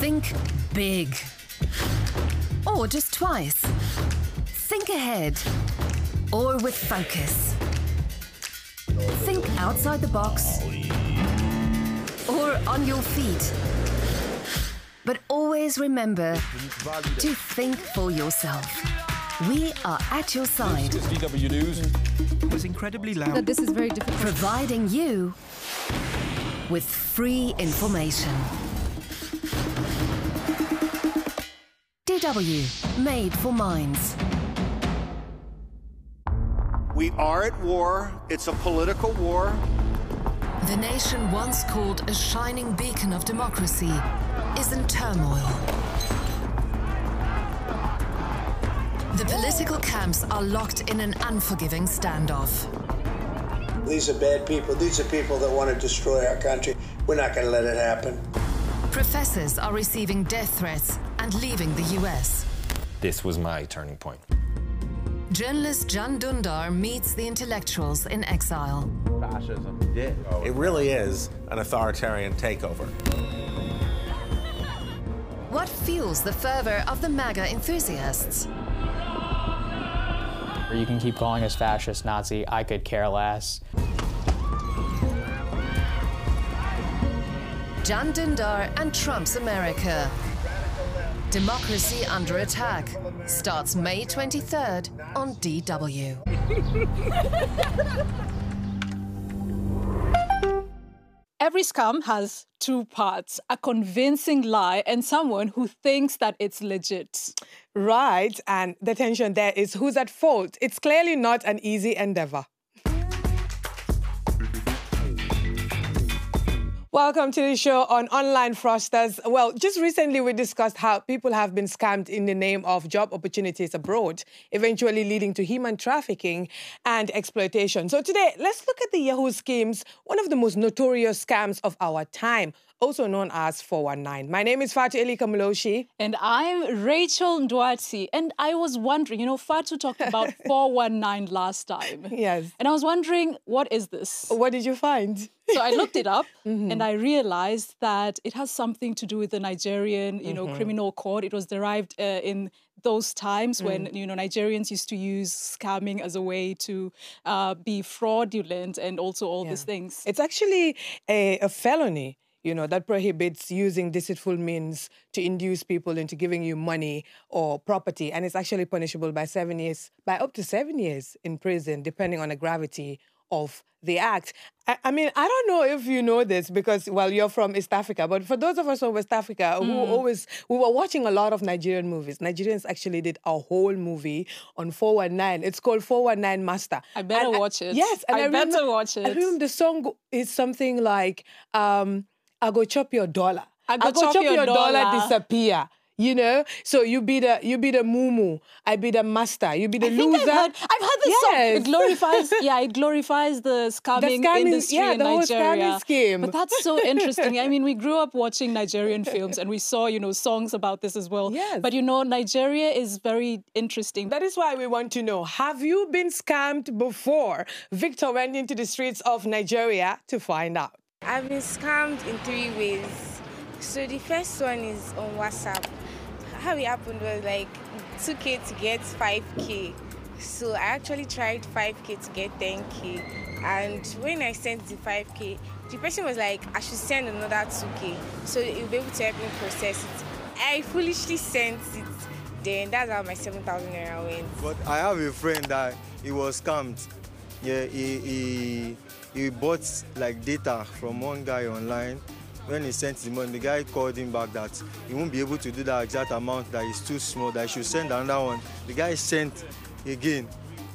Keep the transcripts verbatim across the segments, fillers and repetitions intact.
Think big. Or just twice. Think ahead. Or with focus. Think outside the box. Or on your feet. But always remember to think for yourself. We are at your side. D W News. It was incredibly loud. That this is very difficult. Providing you with free information. D W, made for minds. We are at war. It's a political war. The nation once called a shining beacon of democracy is in turmoil. The political camps are locked in an unforgiving standoff. These are bad people. These are people that want to destroy our country. We're not going to let it happen. Professors are receiving death threats and leaving the U S. This was my turning point. Journalist Can Dündar meets the intellectuals in exile. Fascism. Yeah. It really is an authoritarian takeover. What fuels the fervor of the MAGA enthusiasts? You can keep calling us fascist, Nazi, I could care less. Can Dündar and Trump's America. Democracy Under Attack starts May twenty-third on D W. Every scam has two parts, a convincing lie and someone who thinks that it's legit. Right, and the tension there is who's at fault. It's clearly not an easy endeavor. Welcome to the show on Online Fraudsters. Well, just recently we discussed how people have been scammed in the name of job opportunities abroad, eventually leading to human trafficking and exploitation. So today, let's look at the Yahoo schemes, one of the most notorious scams of our time, also known as four one nine. My name is Fatu Eli Kamuloshi. And I'm Rachel Ndwati. And I was wondering, you know, Fatu talked about four one nine last time. Yes. And I was wondering, what is this? What did you find? So I looked it up mm-hmm. and I realized that it has something to do with the Nigerian, you know, mm-hmm. criminal code. It was derived uh, in those times mm. when, you know, Nigerians used to use scamming as a way to uh, be fraudulent and also all yeah. these things. It's actually a, a felony, you know, that prohibits using deceitful means to induce people into giving you money or property. And it's actually punishable by seven years, by up to seven years in prison, depending on the gravity of the act. I, I mean, I don't know if you know this because, well, you're from East Africa, but for those of us from West Africa mm. who always, we were watching a lot of Nigerian movies. Nigerians actually did a whole movie on four one nine. It's called four one nine Master. I better and watch I, it. Yes. And I, I better remember, watch it. I remember the song is something like, um, I go chop your dollar. I go, I go chop, chop your, your dollar. dollar disappear. You know, so you be the you be the mumu, I be the master, you be the I loser. Think I've heard, I've heard this yes. song. It glorifies, yeah, it glorifies the scamming, the scamming industry yeah, in the Nigeria. Whole scamming scheme. But that's so interesting. I mean, we grew up watching Nigerian films and we saw, you know, songs about this as well. Yes. But you know, Nigeria is very interesting. That is why we want to know: have you been scammed before? Victor went into the streets of Nigeria to find out. I've been scammed in three ways. So the first one is on WhatsApp. How it happened was like two K to get five K. So I actually tried five K to get ten K. And when I sent the five K, the person was like, I should send another two K. So you'll be able to help me process it. I foolishly sent it. Then that's how my seven thousand naira went. But I have a friend that he was scammed. Yeah, he, he, he bought like data from one guy online. When he sent the money, the guy called him back that he won't be able to do that exact amount, that is too small, that he should send another one. The guy sent again.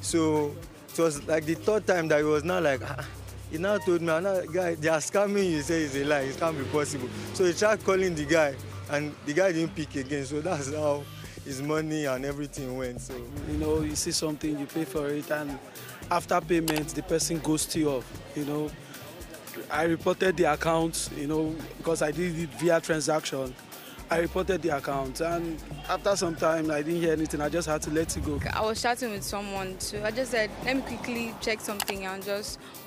So it was like the third time that he was now like, ah, he now told me, another guy, they are scamming you, he said it's a lie, it can't be possible. So he tried calling the guy, and the guy didn't pick again. So that's how his money and everything went. So you know, you see something, you pay for it, and after payment, the person ghosts you off, you know. I reported the account, you know, because I did it via transaction. I reported the account, and after some time, I didn't hear anything. I just had to let it go. I was chatting with someone, so I just said, let me quickly check something and just